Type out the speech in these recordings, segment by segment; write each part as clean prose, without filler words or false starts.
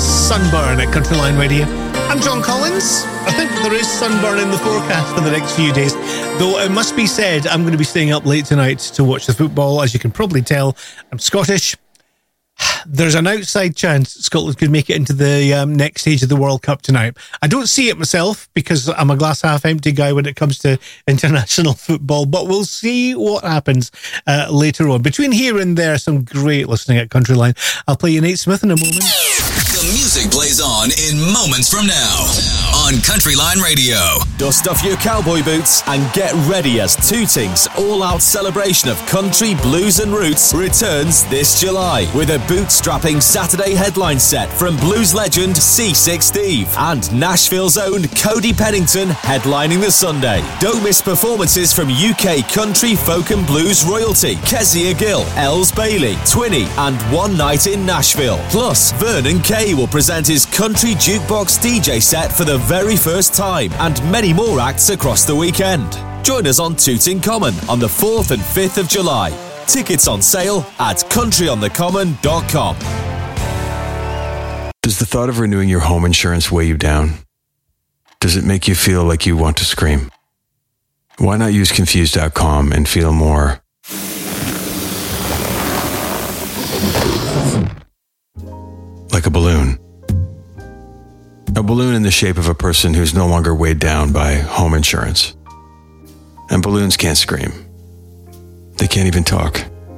Sunburn at Countryline Radio. I'm John Collins. I think there is sunburn in the forecast for the next few days, though it must be said I'm going to be staying up late tonight to watch the football. As you can probably tell, I'm Scottish. There's an outside chance Scotland could make it into the next stage of the World Cup tonight. I don't see it myself because I'm a glass half empty guy when it comes to international football, but we'll see what happens later on. Between here and there, some great listening at Countryline. I'll play you Nate Smith in a moment. The music plays on in moments from now on Countryline Radio. Dust off your cowboy boots and get ready as Tooting's all-out celebration of country, blues and roots returns this July with a bootstrapping Saturday headline set from blues legend C6 Steve and Nashville's own Cody Pennington headlining the Sunday. Don't miss performances from UK country, folk and blues royalty Kezia Gill, Els Bailey, Twinny and One Night in Nashville. Plus, Vernon Kay will present his country jukebox DJ set for the very first time and many more acts across the weekend. Join us on Tooting Common on the 4th and 5th of July. Tickets on sale at countryonthecommon.com. Does the thought of renewing your home insurance weigh you down? Does it make you feel like you want to scream? Why not use Confused.com and feel more like a balloon? A balloon in the shape of a person who's no longer weighed down by home insurance. And balloons can't scream. They can't even talk.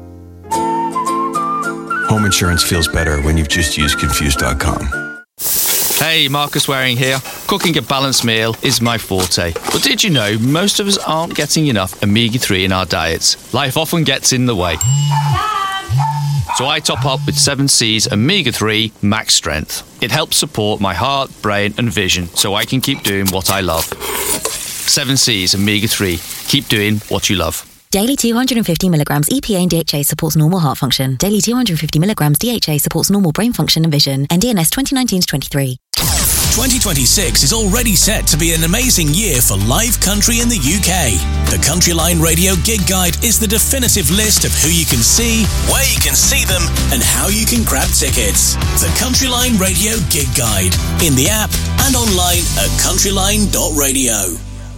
Home insurance feels better when you've just used Confused.com. Hey, Marcus Waring here. Cooking a balanced meal is my forte. But did you know most of us aren't getting enough omega-3 in our diets? Life often gets in the way. So I top up with 7C's Omega-3 Max Strength. It helps support my heart, brain and vision so I can keep doing what I love. 7C's Omega-3. Keep doing what you love. Daily 250 milligrams EPA and DHA supports normal heart function. Daily 250 milligrams DHA supports normal brain function and vision. NDNS 2019-23. 2026 is already set to be an amazing year for live country in the UK. The Countryline Radio Gig Guide is the definitive list of who you can see, where you can see them, and how you can grab tickets. The Countryline Radio Gig Guide, in the app and online at countryline.radio.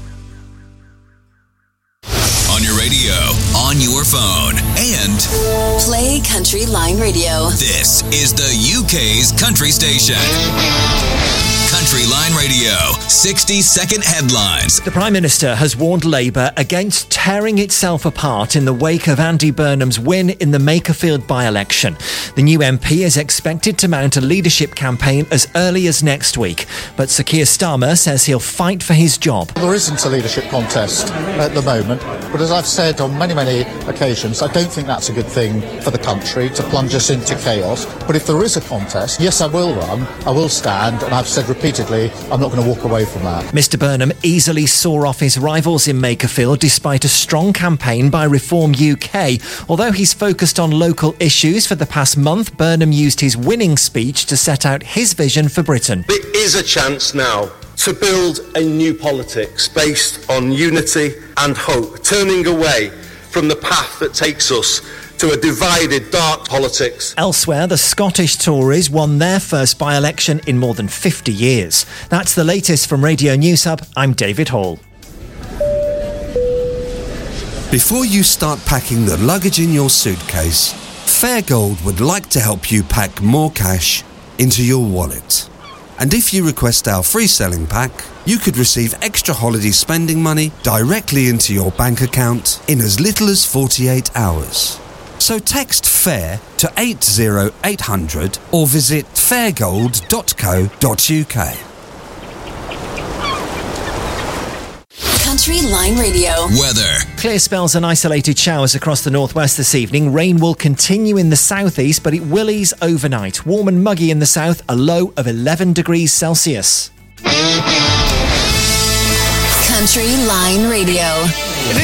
On your radio, on your phone, and play Countryline Radio. This is the UK's country station. Countryline Radio, 60-second headlines. The Prime Minister has warned Labour against tearing itself apart in the wake of Andy Burnham's win in the Makerfield by-election. The new MP is expected to mount a leadership campaign as early as next week, but Sir Keir Starmer says he'll fight for his job. There isn't a leadership contest at the moment, but as I've said on many occasions, I don't think that's a good thing for the country to plunge us into chaos. But if there is a contest, yes, I will run, I will stand, and I've said repeatedly, I'm not going to walk away from that. Mr Burnham easily saw off his rivals in Makerfield despite a strong campaign by Reform UK. Although he's focused on local issues for the past month, Burnham used his winning speech to set out his vision for Britain. There is a chance now to build a new politics based on unity and hope, turning away from the path that takes us to a divided, dark politics. Elsewhere, the Scottish Tories won their first by-election in more than 50 years. That's the latest from Radio News Hub. I'm David Hall. Before you start packing the luggage in your suitcase, Fairgold would like to help you pack more cash into your wallet. And if you request our free selling pack, you could receive extra holiday spending money directly into your bank account in as little as 48 hours. So text FAIR to 80800 or visit fairgold.co.uk. Countryline Radio. Weather. Clear spells and isolated showers across the northwest this evening. Rain will continue in the southeast, but it will ease overnight. Warm and muggy in the south, a low of 11 degrees Celsius. Countryline Radio.